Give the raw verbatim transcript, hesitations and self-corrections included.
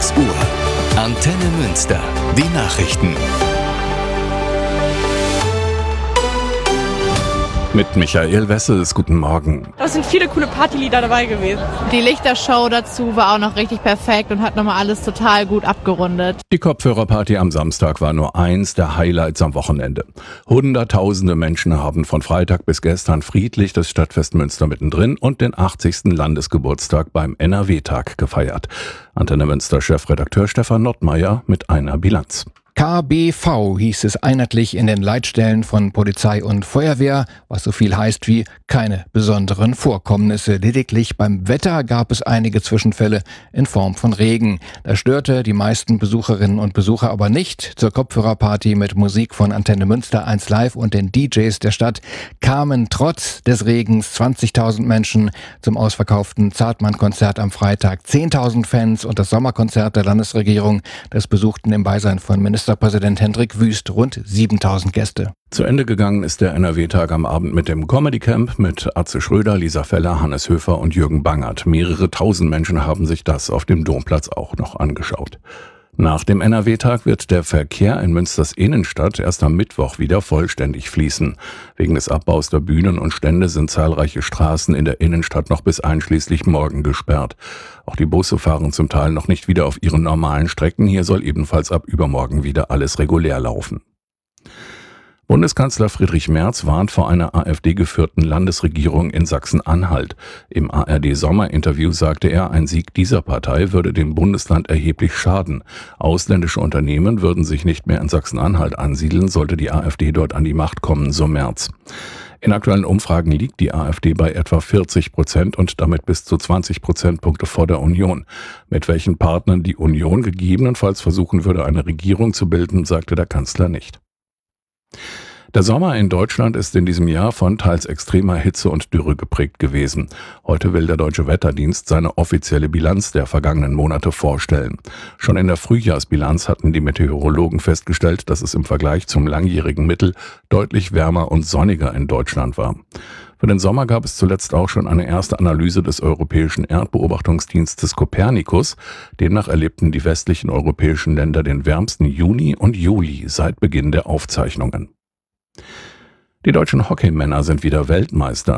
sechs Uhr. Antenne Münster. Die Nachrichten. Mit Michael Wessels, guten Morgen. Da sind viele coole Partylieder dabei gewesen. Die Lichtershow dazu war auch noch richtig perfekt und hat nochmal alles total gut abgerundet. Die Kopfhörerparty am Samstag war nur eins der Highlights am Wochenende. Hunderttausende Menschen haben von Freitag bis gestern friedlich das Stadtfest Münster mittendrin und den achtzigsten Landesgeburtstag beim N R W-Tag gefeiert. Antenne Münster-Chefredakteur Stefan Nottmeier mit einer Bilanz. K B V hieß es einheitlich in den Leitstellen von Polizei und Feuerwehr, was so viel heißt wie keine besonderen Vorkommnisse. Lediglich beim Wetter gab es einige Zwischenfälle in Form von Regen. Das störte die meisten Besucherinnen und Besucher aber nicht. Zur Kopfhörerparty mit Musik von Antenne Münster eins Live und den D Js der Stadt kamen trotz des Regens zwanzigtausend Menschen, zum ausverkauften Zartmann-Konzert am Freitag zehntausend Fans und das Sommerkonzert der Landesregierung, das besuchten im Beisein von Minister Ministerpräsident Hendrik Wüst rund siebentausend Gäste. Zu Ende gegangen ist der N R W-Tag am Abend mit dem Comedy Camp mit Atze Schröder, Lisa Feller, Hannes Höfer und Jürgen Bangert. Mehrere tausend Menschen haben sich das auf dem Domplatz auch noch angeschaut. Nach dem N R W-Tag wird der Verkehr in Münsters Innenstadt erst am Mittwoch wieder vollständig fließen. Wegen des Abbaus der Bühnen und Stände sind zahlreiche Straßen in der Innenstadt noch bis einschließlich morgen gesperrt. Auch die Busse fahren zum Teil noch nicht wieder auf ihren normalen Strecken. Hier soll ebenfalls ab übermorgen wieder alles regulär laufen. Bundeskanzler Friedrich Merz warnt vor einer AfD-geführten Landesregierung in Sachsen-Anhalt. Im A R D-Sommerinterview sagte er, ein Sieg dieser Partei würde dem Bundesland erheblich schaden. Ausländische Unternehmen würden sich nicht mehr in Sachsen-Anhalt ansiedeln, sollte die AfD dort an die Macht kommen, so Merz. In aktuellen Umfragen liegt die AfD bei etwa vierzig Prozent und damit bis zu zwanzig Prozentpunkte vor der Union. Mit welchen Partnern die Union gegebenenfalls versuchen würde, eine Regierung zu bilden, sagte der Kanzler nicht. Der Sommer in Deutschland ist in diesem Jahr von teils extremer Hitze und Dürre geprägt gewesen. Heute will der Deutsche Wetterdienst seine offizielle Bilanz der vergangenen Monate vorstellen. Schon in der Frühjahrsbilanz hatten die Meteorologen festgestellt, dass es im Vergleich zum langjährigen Mittel deutlich wärmer und sonniger in Deutschland war. Für den Sommer gab es zuletzt auch schon eine erste Analyse des europäischen Erdbeobachtungsdienstes Copernicus. Demnach erlebten die westlichen europäischen Länder den wärmsten Juni und Juli seit Beginn der Aufzeichnungen. Die deutschen Hockeymänner sind wieder Weltmeister.